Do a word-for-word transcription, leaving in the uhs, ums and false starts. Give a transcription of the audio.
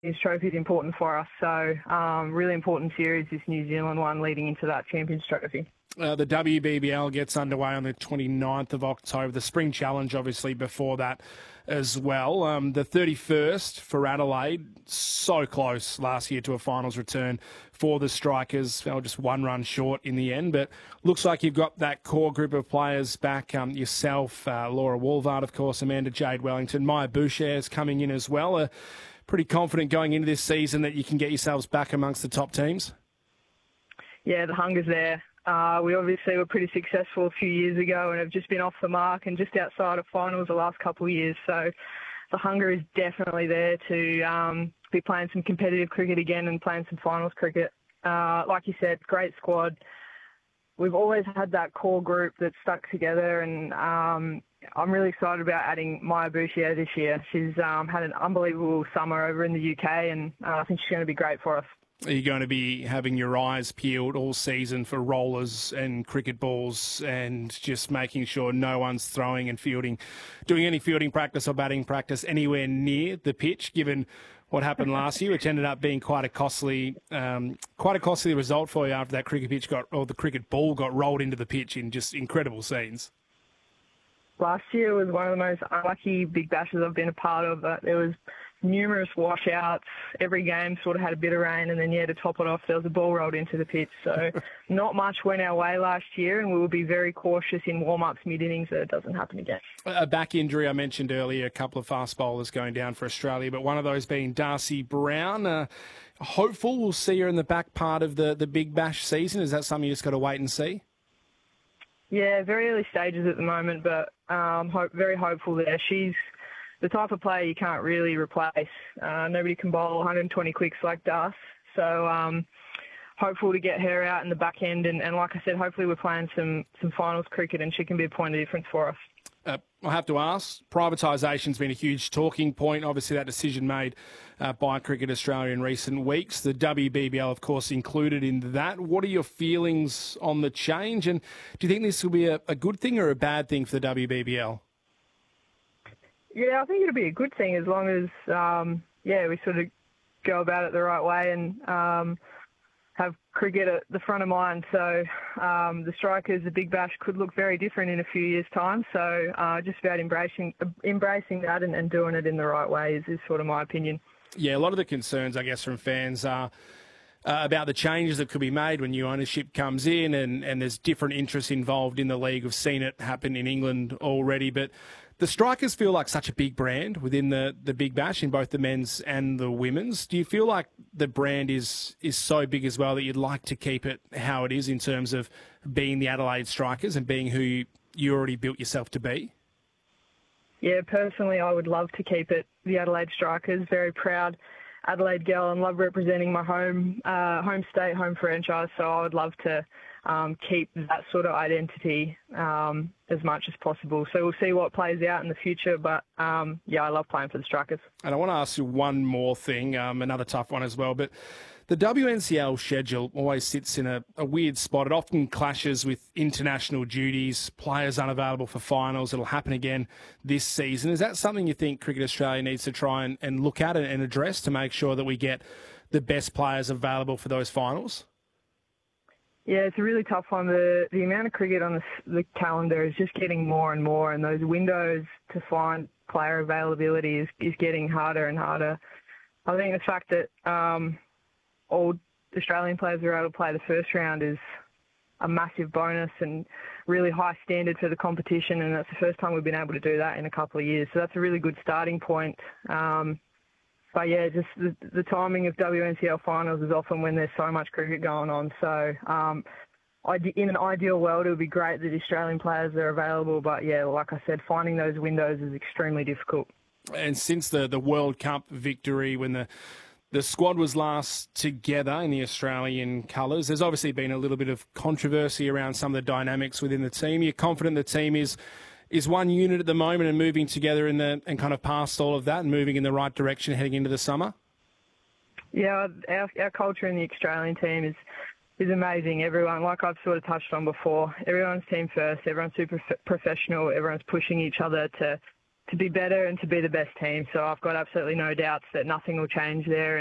Champions Trophy is important for us. So um, really important series, this New Zealand one leading into that Champions Trophy. Uh, the W B B L gets underway on the twenty-ninth of October. The Spring Challenge, obviously, before that as well. Um, the thirty-first for Adelaide, so close last year to a finals return for the Strikers. Fell just one run short in the end, but looks like you've got that core group of players back. Um, yourself, uh, Laura Woolvard, of course, Amanda Jade Wellington, Maya Boucher's coming in as well. Uh, pretty confident going into this season that you can get yourselves back amongst the top teams? Yeah, the hunger's there. Uh, we obviously were pretty successful a few years ago and have just been off the mark and just outside of finals the last couple of years. So the hunger is definitely there to um, be playing some competitive cricket again and playing some finals cricket. Uh, like you said, great squad. We've always had that core group that's stuck together, and um, I'm really excited about adding Maya Boucher this year. She's um, had an unbelievable summer over in the U K, and uh, I think she's going to be great for us. Are you going to be having your eyes peeled all season for rollers and cricket balls and just making sure no one's throwing and fielding, doing any fielding practice or batting practice anywhere near the pitch, given what happened last year, which ended up being quite a costly, um, quite a costly result for you after that cricket pitch got, or the cricket ball got rolled into the pitch in just incredible scenes? Last year was one of the most unlucky Big Bashes I've been a part of. But there was numerous washouts. Every game sort of had a bit of rain, and then, yeah, to top it off, there was a ball rolled into the pitch. So not much went our way last year, and we will be very cautious in warm-ups mid-innings that it doesn't happen again. A back injury I mentioned earlier, a couple of fast bowlers going down for Australia, but one of those being Darcy Brown. Uh, hopeful we'll see her in the back part of the, the Big Bash season. Is that something you just got to wait and see? Yeah, very early stages at the moment, but um, hope, very hopeful there. She's the type of player you can't really replace. Uh, nobody can bowl one hundred twenty quicks like Darcy. So um, hopeful to get her out in the back end. And, and like I said, hopefully we're playing some, some finals cricket and she can be a point of difference for us. Uh, I have to ask, privatisation's been a huge talking point. Obviously, that decision made uh, by Cricket Australia in recent weeks. The W B B L, of course, included in that. What are your feelings on the change? And do you think this will be a, a good thing or a bad thing for the W B B L? Yeah, I think it'll be a good thing as long as, um, yeah, we sort of go about it the right way and um, have cricket at the front of mind. So um, the Strikers, the Big Bash, could look very different in a few years' time. So uh, just about embracing embracing that and, and doing it in the right way is, is sort of my opinion. Yeah, a lot of the concerns, I guess, from fans are uh, about the changes that could be made when new ownership comes in and, and there's different interests involved in the league. We've seen it happen in England already, but the Strikers feel like such a big brand within the, the Big Bash in both the men's and the women's. Do you feel like the brand is is so big as well that you'd like to keep it how it is in terms of being the Adelaide Strikers and being who you, you already built yourself to be? Yeah, personally, I would love to keep it the Adelaide Strikers. Very proud Adelaide girl and love representing my home uh, home state, home franchise. So I would love to um, keep that sort of identity um, as much as possible. So we'll see what plays out in the future. But um, yeah, I love playing for the Strikers. And I want to ask you one more thing, um, another tough one as well. But the W N C L schedule always sits in a, a weird spot. It often clashes with international duties, players unavailable for finals. It'll happen again this season. Is that something you think Cricket Australia needs to try and, and look at and address to make sure that we get the best players available for those finals? Yeah, it's a really tough one. The the amount of cricket on the, the calendar is just getting more and more, and those windows to find player availability is, is getting harder and harder. I think the fact that um, all Australian players are able to play the first round is a massive bonus and really high standard for the competition, and that's the first time we've been able to do that in a couple of years. So that's a really good starting point. Um, But yeah, just the, the timing of W N C L finals is often when there's so much cricket going on. So um, in an ideal world, it would be great that Australian players are available. But yeah, like I said, finding those windows is extremely difficult. And since the, the World Cup victory, when the the squad was last together in the Australian colours, there's obviously been a little bit of controversy around some of the dynamics within the team. You're confident the team is is one unit at the moment and moving together in the and kind of past all of that and moving in the right direction heading into the summer? Yeah, our, our culture in the Australian team is is amazing. Everyone, like I've sort of touched on before, everyone's team first, everyone's super professional, everyone's pushing each other to to be better and to be the best team. So I've got absolutely no doubts that nothing will change there.